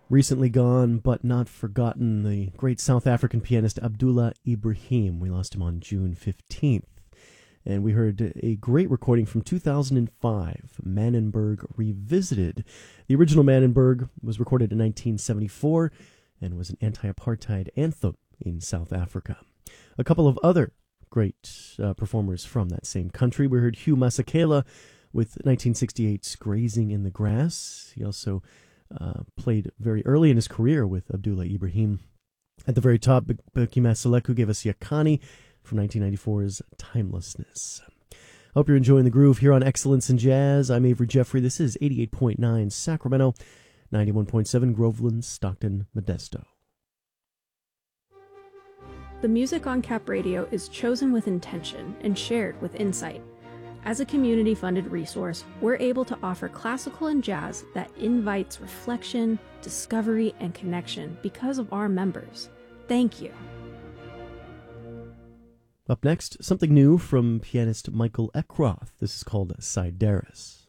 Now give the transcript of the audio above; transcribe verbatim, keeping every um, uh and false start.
Recently gone, but not forgotten, the great South African pianist Abdullah Ibrahim. We lost him on June fifteenth. And we heard a great recording from two thousand five, Manenberg Revisited. The original Manenberg was recorded in nineteen seventy-four and was an anti-apartheid anthem in South Africa. A couple of other great uh, performers from that same country. We heard Hugh Masekela with nineteen sixty-eight's Grazing in the Grass. He also uh, played very early in his career with Abdullah Ibrahim. At the very top, Bheki Masaleku gave us Yakani from nineteen ninety-four's Timelessness. Hope you're enjoying the groove here on Excellence in Jazz. I'm Avery Jeffrey. This is eighty-eight point nine Sacramento, ninety-one point seven Groveland, Stockton, Modesto. The music on Cap Radio is chosen with intention and shared with insight. As a community-funded resource, we're able to offer classical and jazz that invites reflection, discovery, and connection because of our members. Thank you. Up next, something new from pianist Michael Eckroth. This is called Sidereus.